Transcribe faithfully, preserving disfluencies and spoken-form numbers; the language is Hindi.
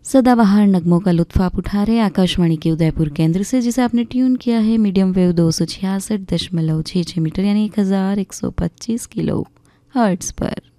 सदाबहार नगमों का लुत्फ आप उठा रहे आकाशवाणी के उदयपुर केंद्र से, जिसे आपने ट्यून किया है मीडियम वेव दो सौ छियासठ दशमलव छः छः मीटर यानी एक हज़ार एक सौ पच्चीस किलो हर्ट्स पर।